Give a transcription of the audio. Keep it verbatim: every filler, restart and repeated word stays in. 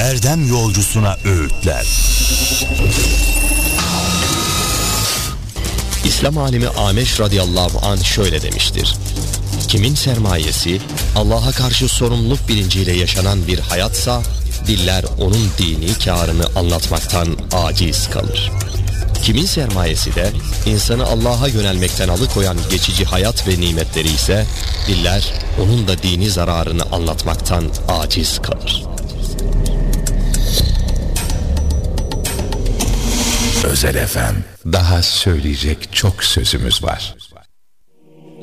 erdem yolcusuna öğütler. İslam alimi Ameş radıyallahu anh şöyle demiştir: kimin sermayesi Allah'a karşı sorumluluk bilinciyle yaşanan bir hayatsa, diller onun dini kârını anlatmaktan aciz kalır. Kimin sermayesi de insanı Allah'a yönelmekten alıkoyan geçici hayat ve nimetleri ise, diller onun da dini zararını anlatmaktan aciz kalır. Özel F M. Daha söyleyecek çok sözümüz var.